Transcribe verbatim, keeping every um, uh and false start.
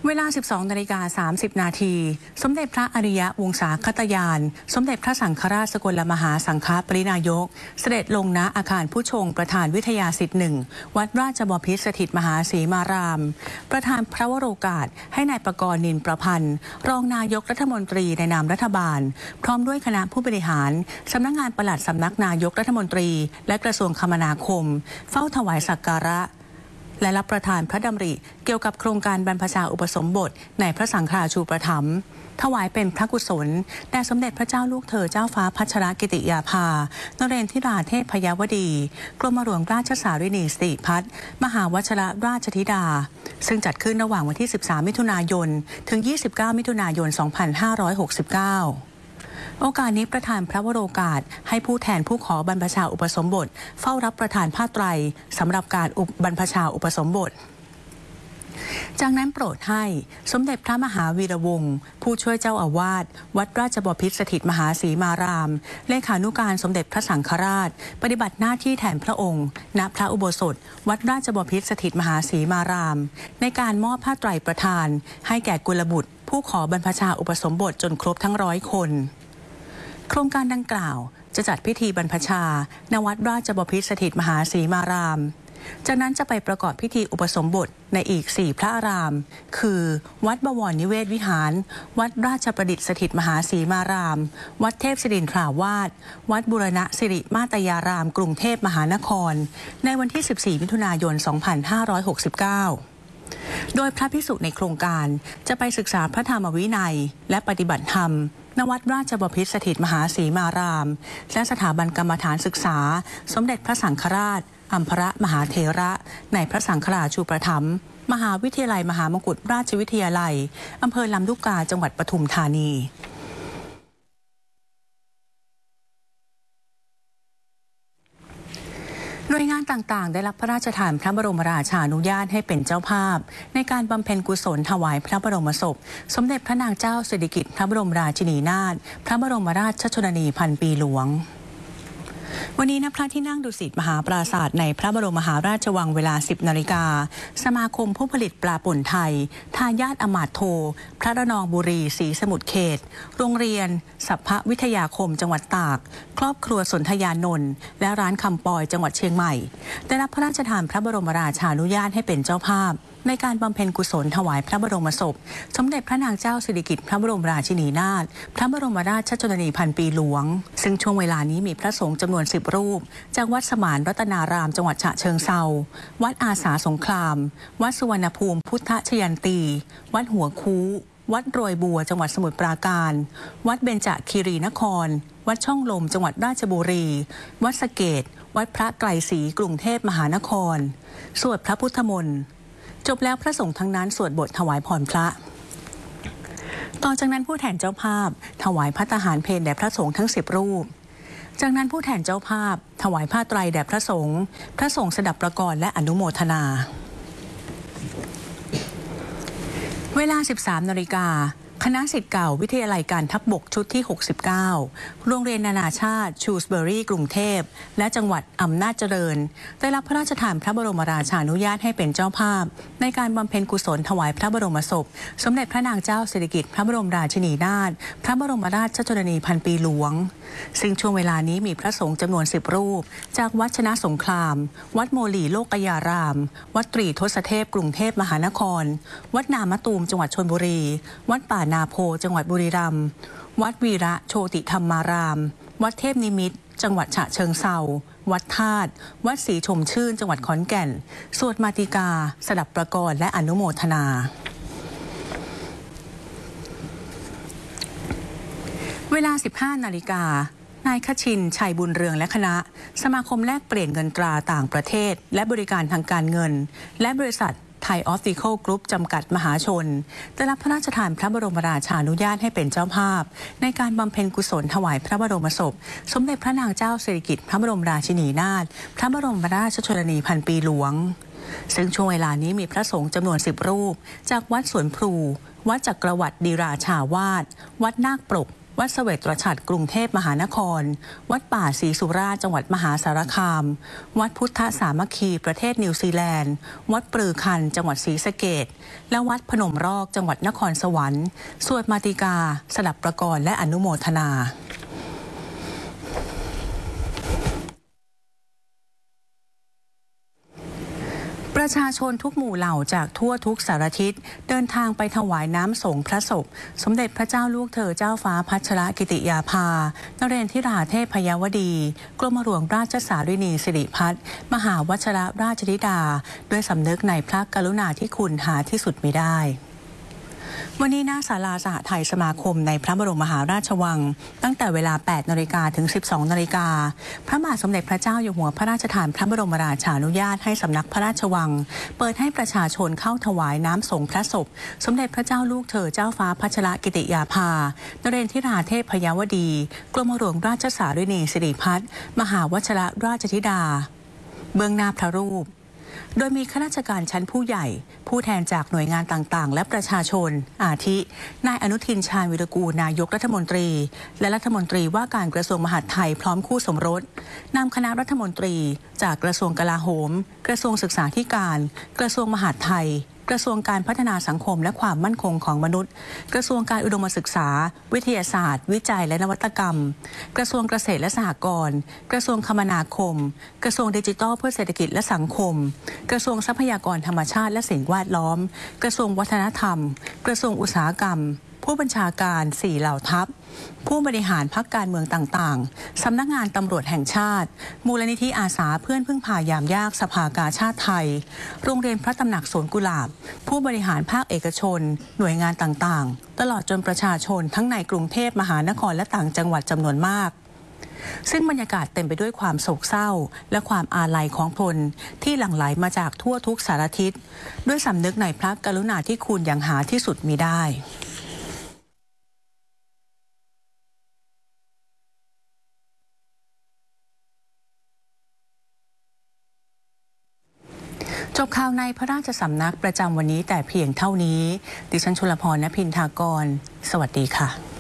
เวลา สิบสองนาฬิกาสามสิบนาที สมเด็จพระอริยวงศาคตยาน สมเด็จพระสังฆราชสกลมหาสังฆปรินายก เสด็จลงณอาคารผู้ชงประธานวิทยาสิทธิ์หนึ่งวัดราชบพิตรสถิตมหาสีมาราม ประธานพระวโรกาสให้นายประกรณ์นินประพันธ์ รองนายกรัฐมนตรีในนามรัฐบาล พร้อมด้วยคณะผู้บริหารสำนักงานปลัดสำนักนายกรัฐมนตรีและกระทรวงคมนาคมเฝ้าถวายสักการะและรับประทานพระดำริเกี่ยวกับโครงการบรรพชาอุปสมบทในพระสังฆราชูปถัมภ์ถวายเป็นพระกุศลแด่สมเด็จพระเจ้าลูกเธอเจ้าฟ้าพัชรกิติยาภานเรนทิราเทพพยวดีกรมหลวงราชสารินีสิริพัฒน์มหาวชรราชธิดาซึ่งจัดขึ้นระหว่างวันที่สิบสามมิถุนายนถึงยี่สิบเก้ามิถุนายนสองพันห้าร้อยหกสิบเก้าโอกาสนี้ประธานพระวโรกาสให้ผู้แทนผู้ขอบรรพชาอุปสมบทเฝ้ารับประทานผ้าไตรสำหรับการบรรพชาอุปสมบทจากนั้นโปรดให้สมเด็จพระมหาวีระวงศ์ผู้ช่วยเจ้าอาวาสวัดราชบพิตรสถิตมหาสีมารามเลขานุการสมเด็จพระสังฆราชปฏิบัติหน้าที่แทนพระองค์ณพระอุโบสถวัดราชบพิตรสถิตมหาสีมารามในการมอบผ้าไตรประทานให้แก่กุลบุตรผู้ขอบรรพชาอุปสมบทจนครบทั้งร้อยคนโครงการดังกล่าวจะจัดพิธีบรรพชาณวัดราชบพิตรสถิตมหาสีมารามจากนั้นจะไปประกอบพิธีอุปสมบทในอีกสี่พระอารามคือวัดบวรนิเวศวิหารวัดราชประดิษฐ์สถิตมหาสีมารามวัดเทพศิรินทราวาสวัดบูรณะสิริมาตยารามกรุงเทพมหานครในวันที่สิบสี่มิถุนายนสองพันห้าร้อยหกสิบเก้าโดยพระภิกษุในโครงการจะไปศึกษาพระธรรมวินัยและปฏิบัติธรรมณวัดราชบพิตรสถิตมหาสีมารามและสถาบันกรรมฐานศึกษาสมเด็จพระสังฆราชอัมพรมหาเถระในพระสังฆราชูปถัมภ์มหาวิทยาลัยมหามงกุฎราชวิทยาลัยอำเภอลำลูกกาจังหวัดปทุมธานีหน่วยงานต่างๆได้รับพระราชทานพระบรมราชานุญาตให้เป็นเจ้าภาพในการบำเพ็ญกุศลถวายพระบรมศพสมเด็จพระนางเจ้าสิริกิติ์พระบรมราชินีนาถพระบรมราชชนนีพันปีหลวงวันนี้ณพระที่นั่งดุสิตมหาปราสาทในพระบรมมหาราชวังเวลาสิบนาฬิกาสมาคมผู้ผลิตปลาป่นไทยทายาทอมาตย์โทพระระนองบุรีศรีสมุทรเขตโรงเรียนสัพพวิทยาคมจังหวัดตากครอบครัวสนธยานนท์และร้านคำปอยจังหวัดเชียงใหม่ได้รับพระราชทานพระบรมราชานุญาตให้เป็นเจ้าภาพในการบำเพ็ญกุศลถวายพระบรมศพสมเด็จพระนางเจ้าสิริกิติ์พระบรมราชินีนาถพระบรมราชชนนีพันปีหลวงซึ่งช่วงเวลานี้มีพระสงฆ์จำนวนสิบรูปจากวัดสมานรัตนารามจังหวัดฉะเชิงเทราวัดอาสาสงครามวัดสุวรรณภูมิพุทธชยันตีวัดหัวคูวัดโรยบัวจังหวัดสมุทรปราการวัดเบญจคีรีนครวัดช่องลมจังหวัดราชบุรีวัดสะเกษวัดพระไกรศรีกรุงเทพมหานครสวดพระพุทธมนต์จบแล้วพระสงฆ์ทั้งนั้นสวดบทถวายพรพระต่อจากนั้นผู้แทนเจ้าภาพถวายภัตตาหารเพลแด่พระสงฆ์ทั้งสิบรูปจากนั้นผู้แทนเจ้าภาพถวายผ้าไตรแด่พระสงฆ์พระสงฆ์สดับประกรณ์และอนุโมทนาเวลา สิบสามนาฬิกาคณะศิษย์เก่าวิทยาลัยการทัพบกชุดที่หกสิบเก้าโรงเรียนนานาชาติชูสเบอรี่กรุงเทพและจังหวัดอำนาจเจริญได้รับพระราชทานพระบรมราชานุญาตให้เป็นเจ้าภาพในการบำเพ็ญกุศลถวายพระบรมศพสมเด็จพระนางเจ้าสิริกิติ์พระบรมราชินีนาถพระบรมราชชนนีพันปีหลวงซึ่งช่วงเวลานี้มีพระสงฆ์จำนวนสิบรูปจากวัดชนะสงครามวัดโมลีโลกยารามวัดตรีทศเทพกรุงเทพมหานครวัดนามะตูมจังหวัดชลบุรีวัดป่านาโพจังหวัดบุรีรัมย์วัดวีระโชติธรรมารามวัดเทพนิมิตรจังหวัดฉะเชิงเทราวัดธาตุวัดศรีชมชื่นจังหวัดขอนแก่นสวดมาติกาสดับประกรณ์และอนุโมทนาเวลา สิบห้านาฬิกานายคชินชัยบุญเรืองและคณะสมาคมแลกเปลี่ยนเงินตราต่างประเทศและบริการทางการเงินและบริษัทไทยออปติคอลกรุ๊ปจำกัดมหาชนได้รับพระราชทานพระบรมราชานุญาตให้เป็นเจ้าภาพในการบำเพ็ญกุศลถวายพระบรมศพสมเด็จพระนางเจ้าสิริกิติ์พระบรมราชินีนาถพระบรมราชชนนีพันปีหลวงซึ่งช่วงเวลานี้มีพระสงฆ์จำนวนสิบรูปจากวัดสวนพลูวัดจักรวรรดิราชาวาสวัดนาคปรกวัดเสวตฉัตรกรุงเทพมหานครวัดป่าศรีสุราษฎร์จังหวัดมหาสารคามวัดพุทธสามัคคีประเทศนิวซีแลนด์วัดปรือคันจังหวัดศรีสะเกษและวัดพนมรอกจังหวัดนครสวรรค์สวดมาติกาสดับประกรณ์และอนุโมทนาประชาชนทุกหมู่เหล่าจากทั่วทุกสารทิศเดินทางไปถวายน้ำสงฆ์พระศพสมเด็จพระเจ้าลูกเธอเจ้าฟ้าพัชรกิติยาภานเรนทิราเทพยวดีกรมหลวงราชสารินีสิริพัฒน์มหาวชิรราชธิดาด้วยสำนึกในพระกรุณาธิคุณหาที่สุดมิได้วันนี้หน้าศาลาสหไทยสมาคมในพระบรมมหาราชวังตั้งแต่เวลา แปดนาฬิกา ถึง สิบสองนาฬิกาพระบาทสมเด็จพระเจ้าอยู่หัวพระราชทานพระบรมราชานุญาตให้สำนักพระราชวังเปิดให้ประชาชนเข้าถวายน้ำสงฆ์พระศพสมเด็จพระเจ้าลูกเธอเจ้าฟ้าพัชรกิติยาภานเรนทิราเทพยวดีกรมหลวงราชสารินีสิริพัฒน์มหาวชิรราชธิดาเบื้องหน้าพระรูปโดยมีข้าราชการชั้นผู้ใหญ่ผู้แทนจากหน่วยงานต่างๆและประชาชนอาทินายอนุทินชาญวิรากูลนายกรัฐมนตรีและรัฐมนตรีว่าการกระทรวงมหาดไทยพร้อมคู่สมรสนำคณะรัฐมนตรีจากกระทรวงกลาโหมกระทรวงศึกษาธิการกระทรวงมหาดไทยกระทรวงการพัฒนาสังคมและความมั่นคงของมนุษย์กระทรวงการอุดมศึกษาวิทยาศาสตร์วิจัยและนวัตกรรมกระทรวงเกษตรและสหกรณ์กระทรวงคมนาคมกระทรวงดิจิทัลเพื่อเศรษฐกิจและสังคมกระทรวงทรัพยากรธรรมชาติและสิ่งแวดล้อมกระทรวงวัฒนธรรมกระทรวงอุตสาหกรรมผู้บัญชาการสี่เหล่าทัพผู้บริหารพรรคการเมืองต่างๆสำนักงานตำรวจแห่งชาติมูลนิธิอาสาเพื่อนพึ่งพายามยากสภากาชาติไทยโรงเรียนพระตำหนักสวนกุหลาบผู้บริหารภาคเอกชนหน่วยงานต่างๆตลอดจนประชาชนทั้งในกรุงเทพมหานครและต่างจังหวัดจำนวนมากซึ่งบรรยากาศเต็มไปด้วยความโศกเศร้าและความอาลัยของพลที่หลั่งไหลมาจากทั่วทุกสารทิศด้วยสำนึกในพระกรุณาธิคุณอย่างหาที่สุดมิได้จบข่าวในพระราชสำนักประจำวันนี้แต่เพียงเท่านี้ดิฉันชุลพร ณ พินทากรสวัสดีค่ะ